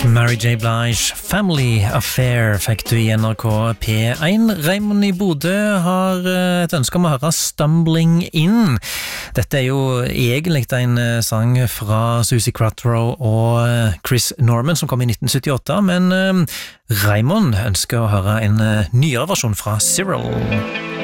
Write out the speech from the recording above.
Mary J. Blige, Family Affair fikk du i NRK P1. Raymond i Bodø har et ønske om å høre Stumbling In. Dette jo egentlig en sang fra Susie Quattro og Chris Norman som kom i 1978, men Raymond ønsker å høre en nyere versjon fra Cyril.